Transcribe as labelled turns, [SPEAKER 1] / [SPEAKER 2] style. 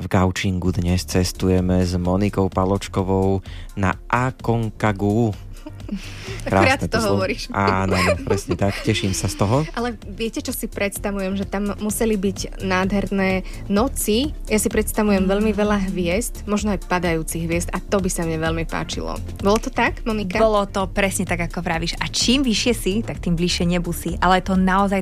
[SPEAKER 1] V Gaučingu dnes cestujeme s Monikou Paločkovou na Aconcagua.
[SPEAKER 2] Akurát to hovoríš.
[SPEAKER 1] Áno, presne tak, teším sa z toho.
[SPEAKER 2] Ale viete, čo si predstavujem? Že tam museli byť nádherné noci. Ja si predstavujem veľmi veľa hviezd, možno aj padajúcich hviezd a to by sa mne veľmi páčilo. Bolo to tak, Monika?
[SPEAKER 3] Bolo to presne tak, ako vravíš. A čím vyššie si, tak tým bližšie nebu si. Ale to naozaj